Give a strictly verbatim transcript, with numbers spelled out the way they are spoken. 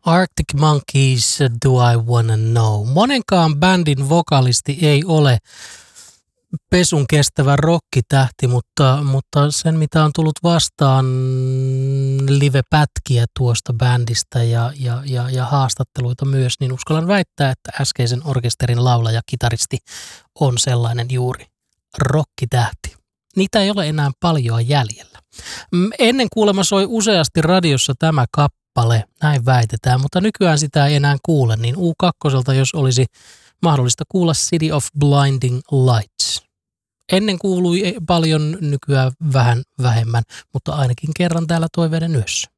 Arctic Monkeys, Do I Wanna Know. Monenkaan bändin vokalisti ei ole pesun kestävä rokkitähti, mutta, mutta sen mitä on tullut vastaan live-pätkiä tuosta bändistä ja, ja, ja, ja haastatteluita myös, niin uskallan väittää, että äskeisen orkesterin laulaja, kitaristi on sellainen juuri rokkitähti. Niitä ei ole enää paljon jäljellä. Ennen kuulemma soi useasti radiossa tämä kappale, näin väitetään, mutta nykyään sitä ei enää kuule, niin U kaksi, jos olisi mahdollista kuulla City of Blinding Lights. Ennen kuului paljon, nykyään vähän vähemmän, mutta ainakin kerran täällä Toiveiden yössä.